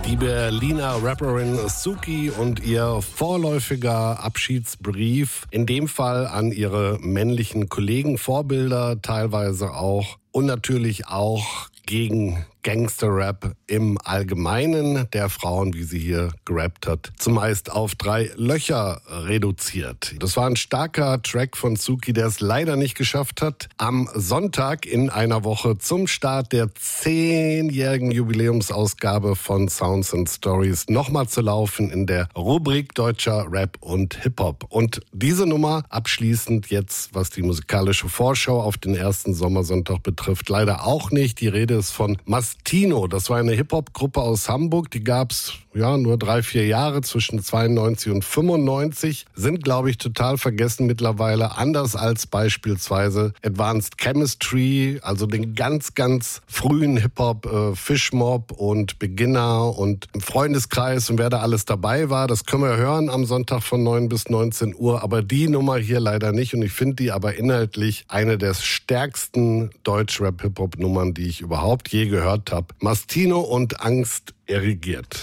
Die Berliner Rapperin Suki und ihr vorläufiger Abschiedsbrief, in dem Fall an ihre männlichen Kollegen, Vorbilder teilweise auch und natürlich auch gegen Gangster-Rap im Allgemeinen der Frauen, wie sie hier gerappt hat, zumeist auf 3 Löcher reduziert. Das war ein starker Track von Suki, der es leider nicht geschafft hat, am Sonntag in einer Woche zum Start der 10-jährigen Jubiläumsausgabe von Sounds and Stories nochmal zu laufen in der Rubrik Deutscher Rap und Hip-Hop. Und diese Nummer abschließend jetzt, was die musikalische Vorschau auf den ersten Sommersonntag betrifft, leider auch nicht. Die Rede ist von Mastino. Das war eine Hip-Hop-Gruppe aus Hamburg. Die gab's nur 3-4 Jahre, zwischen 92 und 95. Sind, glaube ich, total vergessen mittlerweile. Anders als beispielsweise Advanced Chemistry, also den ganz, ganz frühen Hip-Hop, Fishmob und Beginner und im Freundeskreis und wer da alles dabei war. Das können wir hören am Sonntag von 9 bis 19 Uhr. Aber die Nummer hier leider nicht. Und ich finde die aber inhaltlich eine der stärksten Deutsch-Rap-Hip-Hop-Nummern, die ich überhaupt je gehört habe. Mastino und Angst erigiert.